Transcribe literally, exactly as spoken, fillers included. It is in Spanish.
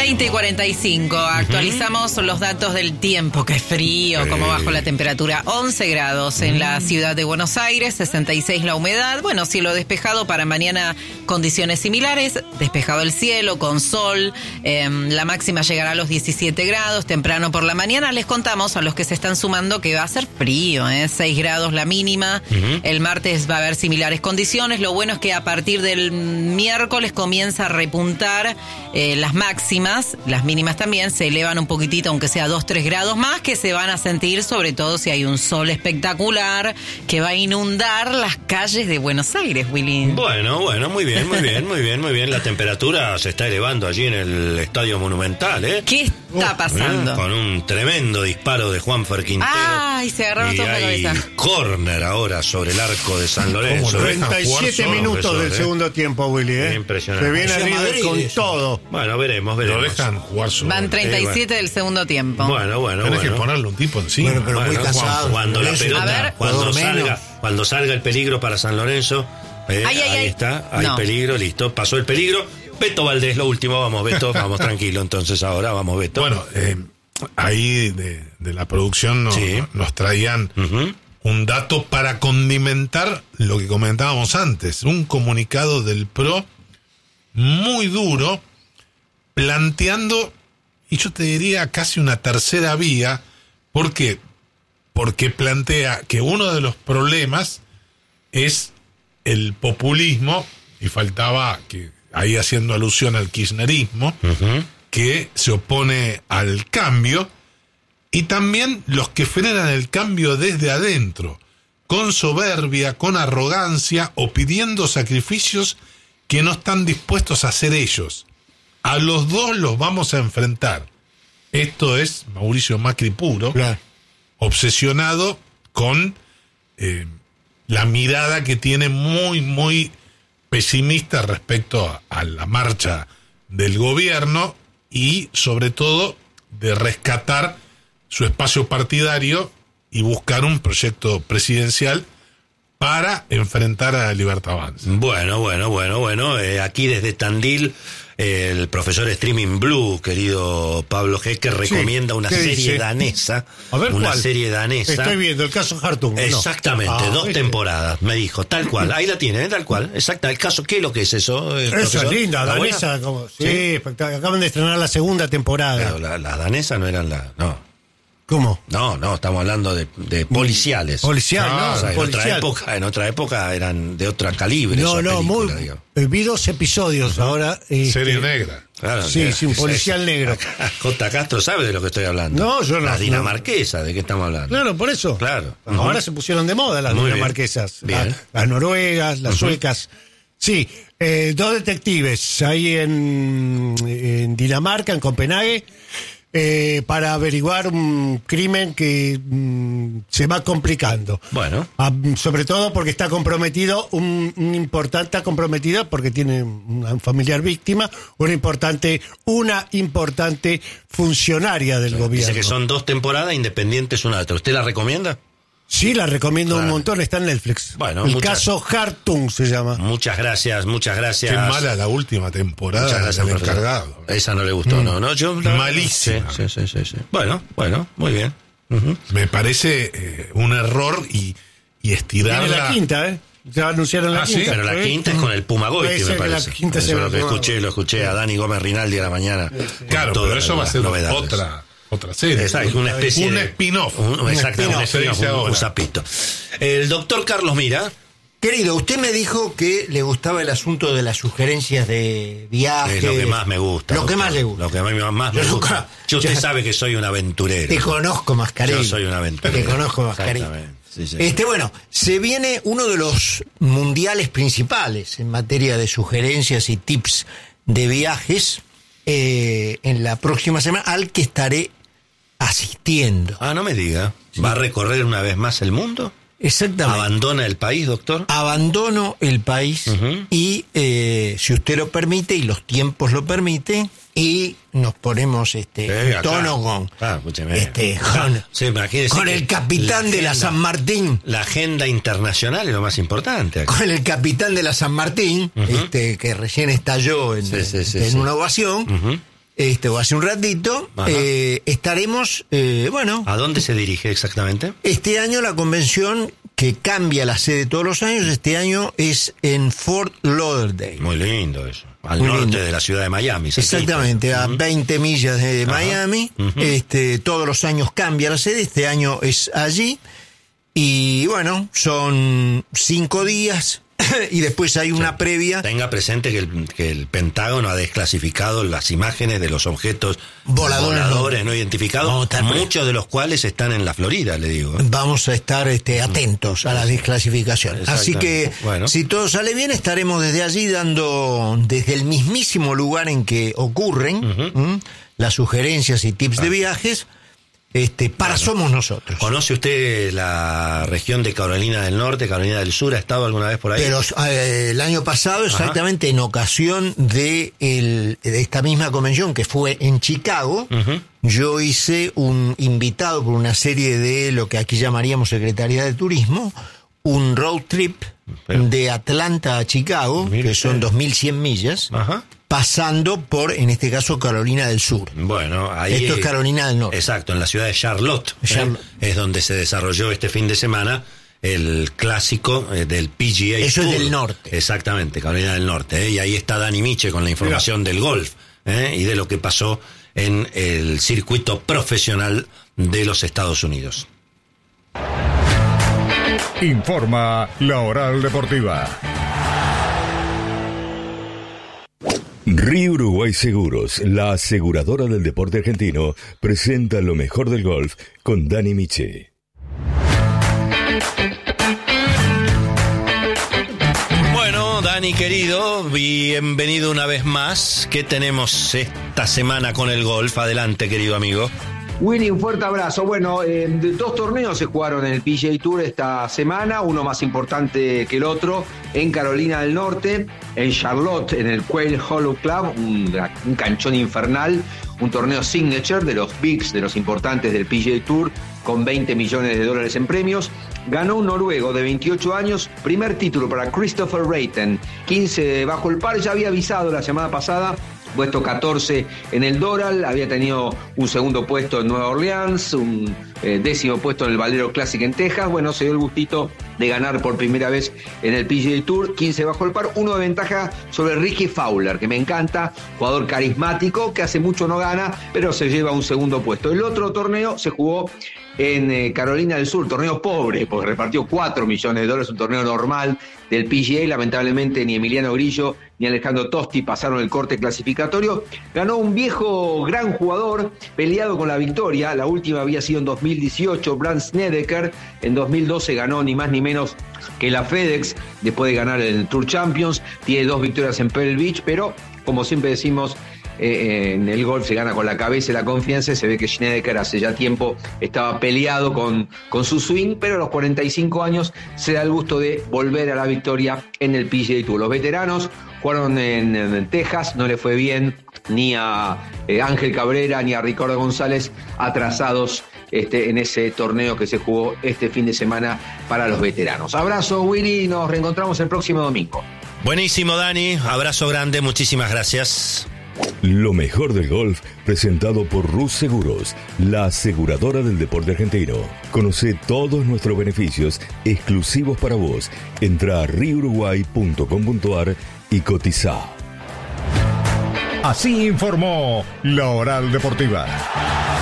veinte y cuarenta y cinco, actualizamos uh-huh. los datos del tiempo, que es frío, sí. Cómo bajó la temperatura, once grados en uh-huh. la ciudad de Buenos Aires, sesenta y seis la humedad, bueno, cielo despejado para mañana, condiciones similares, despejado el cielo, con sol, eh, la máxima llegará a los diecisiete grados, temprano por la mañana, les contamos a los que se están sumando que va a ser frío, eh, seis grados la mínima, uh-huh. el martes va a haber similares condiciones, lo bueno es que a partir del miércoles comienza a repuntar eh, las máximas, las mínimas también se elevan un poquitito, aunque sea dos, tres grados más, que se van a sentir, sobre todo si hay un sol espectacular que va a inundar las calles de Buenos Aires, Willy. Bueno, bueno, muy bien, muy bien, muy bien, muy bien. La temperatura se está elevando allí en el Estadio Monumental, ¿eh? ¿Qué está pasando? ¿Eh? Con un tremendo disparo de Juanfer Quintero. Ay, se agarraron toda la cabeza. Y córner ahora sobre el arco de San Lorenzo. treinta y siete minutos profesor, del ¿eh? segundo tiempo, Willy, ¿eh? Impresionante. Se viene River con eso. todo. Bueno, veremos, veremos. Lo dejan jugar solo. Van treinta y siete eh, bueno. del segundo tiempo. Bueno, bueno, Tenés bueno. que ponerle un tipo encima. Bueno, pero bueno, muy cansado. Cuando la pelota, ver, cuando salga, cuando salga el peligro para San Lorenzo, eh, ay, ay, ahí ay. está, hay no. peligro, listo, pasó el peligro. Beto Valdés, lo último, vamos Beto, vamos tranquilo, entonces ahora vamos Beto. Bueno, eh, ahí de, de la producción nos, sí. nos traían uh-huh. un dato para condimentar lo que comentábamos antes, un comunicado del P R O muy duro, planteando, y yo te diría casi una tercera vía. ¿Por qué? Porque plantea que uno de los problemas es el populismo, y faltaba que, ahí haciendo alusión al kirchnerismo, uh-huh. que se opone al cambio, y también los que frenan el cambio desde adentro, con soberbia, con arrogancia, o pidiendo sacrificios que no están dispuestos a hacer ellos. A los dos los vamos a enfrentar. Esto es Mauricio Macri puro, claro. obsesionado con eh, la mirada que tiene muy, muy pesimista respecto a, a la marcha del gobierno y, sobre todo, de rescatar su espacio partidario y buscar un proyecto presidencial para enfrentar a Libertad Avanza. Bueno, bueno, bueno, bueno. Eh, aquí desde Tandil, eh, el profesor Streaming Blue, querido Pablo Hecker, recomienda sí, una serie dice? danesa. A ver, una ¿cuál? serie danesa. Estoy viendo el caso Hartung. Exactamente, no. ah, dos ¿viste? temporadas, me dijo, tal cual. Ahí la tiene, ¿eh? tal cual. Exacto, el caso, ¿qué es lo que es eso? Esa es linda, danesa. Como, sí, sí, acaban de estrenar la segunda temporada. Pero las la danesas no eran la... no. ¿Cómo? No, no, estamos hablando de, de policiales. Policial, ah, no, o sea, en policial. otra época, en otra época eran de otra calibre. No, no, película, muy. Digamos. Vi dos episodios uh-huh. ahora. Serie este, negra. Claro, sí, eh, sí, un policial es, negro. J. Castro sabe de lo que estoy hablando. No, yo no. Las no. dinamarquesas, ¿de qué estamos hablando? Claro, por eso. Claro. Ahora uh-huh. se pusieron de moda las Muy dinamarquesas. Bien. Bien. La, las noruegas, las uh-huh. suecas. Sí, eh, dos detectives ahí en, en Dinamarca, en Copenhague. Eh, para averiguar un crimen que mm, se va complicando. Bueno. Ah, sobre todo porque está comprometido, un, un importante, está comprometida porque tiene una familiar víctima, una importante, una importante funcionaria del sí, gobierno. Dice que son dos temporadas independientes una de otra. ¿Usted la recomienda? Sí, la recomiendo claro. un montón, está en Netflix. Bueno, el muchas, caso Hartung se llama. Muchas gracias, muchas gracias. Qué mala la última temporada. Muchas gracias, del profesor. encargado. Esa no le gustó, mm. no, no, yo malísima. Sí, sí, sí, sí. Bueno, bueno, muy bien. Uh-huh. Me parece eh, un error y, y estirar Tiene la quinta, ¿eh? Ya anunciaron la ah, quinta. ¿sí? Pero la quinta es con el Puma Goiti, me parece. La quinta eso se es lo que no, escuché, lo escuché a Dani Gómez Rinaldi a la mañana. Sí, sí. Claro, pero eso va a ser novedades. otra otra serie. Exacto, una especie un de spin-off. Un, un, exacto, spin-off, un spin-off, un, un sapito. El doctor Carlos Mira. Querido, usted me dijo que le gustaba el asunto de las sugerencias de viajes. Es lo que más me gusta. Lo doctor. que más le gusta. Lo que a mí más me Yo gusta. nunca, Yo usted ya, sabe que soy un aventurero. Te conozco, Mascarelli. Yo soy un aventurero. Te conozco, Mascarelli. Sí, sí, este, bueno, se viene uno de los mundiales principales en materia de sugerencias y tips de viajes eh, en la próxima semana, al que estaré asistiendo. Ah, no me diga. Sí. ¿Va a recorrer una vez más el mundo? Exactamente. ¿Abandona el país, doctor? Abandono el país uh-huh. y, eh, si usted lo permite y los tiempos lo permiten, y nos ponemos este eh, en tono con, ah, este, con, sí, con el capitán la de la San Martín. La agenda internacional es lo más importante. Aquí. Con el capitán de la San Martín, uh-huh. este que recién estalló en, sí, sí, sí, en sí. una ovación. Uh-huh. este, o hace un ratito, eh, estaremos, eh, bueno... ¿A dónde se dirige exactamente? Este año la convención, que cambia la sede todos los años, este año es en Fort Lauderdale. Muy lindo eso. Al Muy norte lindo. de la ciudad de Miami. Exactamente, a uh-huh. veinte millas de Ajá. Miami. Uh-huh. Este, todos los años cambia la sede, este año es allí. Y bueno, son cinco días y después hay una sí. previa. Tenga presente que el, que el Pentágono ha desclasificado las imágenes de los objetos Voladores, voladores no, no identificados, no, muchos de los cuales están en la Florida, le digo. Vamos a estar este, atentos a la desclasificación. Así que, bueno. si todo sale bien, estaremos desde allí dando, desde el mismísimo lugar en que ocurren Uh-huh. ¿m? las sugerencias y tips ah. de viajes. Este, para Claro. somos nosotros. ¿Conoce usted la región de Carolina del Norte, Carolina del Sur? ¿Ha estado alguna vez por ahí? Pero eh, el año pasado, exactamente Ajá. en ocasión de, el, de esta misma convención que fue en Chicago, Uh-huh. yo hice un invitado por una serie de lo que aquí llamaríamos Secretaría de Turismo, un road trip Pero, de Atlanta a Chicago, mire que son usted. dos mil cien millas, Ajá. pasando por, en este caso, Carolina del Sur. Bueno, ahí... Esto es Carolina del Norte. Exacto, en la ciudad de Charlotte. Charlotte. ¿eh? Es donde se desarrolló este fin de semana el clásico eh, del P G A Eso Tour. es del norte. Exactamente, Carolina del Norte. ¿eh? Y ahí está Dani Miche con la información Mira. del golf ¿eh? y de lo que pasó en el circuito profesional de los Estados Unidos. Informa la Oral Deportiva. Río Uruguay Seguros, la aseguradora del deporte argentino, presenta lo mejor del golf con Dani Miche. Bueno, Dani querido, bienvenido una vez más. ¿Qué tenemos esta semana con el golf? Adelante, querido amigo. Willy, un fuerte abrazo. Bueno, eh, dos torneos se jugaron en el P G A Tour esta semana, uno más importante que el otro, en Carolina del Norte, en Charlotte, en el Quail Hollow Club, un, un canchón infernal, un torneo signature de los bigs, de los importantes del P G A Tour, con veinte millones de dólares en premios. Ganó un noruego de veintiocho años, primer título para Christopher Reiten, quince bajo el par, ya había avisado la semana pasada, puesto catorce en el Doral, había tenido un segundo puesto en Nueva Orleans, un eh, décimo puesto en el Valero Classic en Texas. Bueno, se dio el gustito de ganar por primera vez en el P G A Tour, quince bajo el par, uno de ventaja sobre Ricky Fowler, que me encanta, jugador carismático, que hace mucho no gana, pero se lleva un segundo puesto. El otro torneo se jugó en eh, Carolina del Sur, torneo pobre, porque repartió cuatro millones de dólares, un torneo normal del P G A. Lamentablemente ni Emiliano Grillo ni Alejandro Tosti pasaron el corte clasificatorio. Ganó un viejo gran jugador, peleado con la victoria. La última había sido en dos mil dieciocho, Brandt Snedeker. En dos mil doce ganó ni más ni menos que la FedEx, después de ganar el Tour Champions. Tiene dos victorias en Pebble Beach, pero como siempre decimos, Eh, en el golf se gana con la cabeza y la confianza. Se ve que Snedeker hace ya tiempo estaba peleado con, con su swing, pero a los cuarenta y cinco años se da el gusto de volver a la victoria en el P G A Tour. Los veteranos jugaron en, en Texas, no le fue bien ni a eh, Ángel Cabrera ni a Ricardo González, atrasados este, en ese torneo que se jugó este fin de semana para los veteranos. Abrazo, Willy, nos reencontramos el próximo domingo. Buenísimo, Dani, abrazo grande, muchísimas gracias. Lo mejor del golf, presentado por Rus Seguros, la aseguradora del deporte argentino. Conoce todos nuestros beneficios exclusivos para vos. Entra a rio uruguay punto com punto a r y cotiza. Así informó la Oral Deportiva.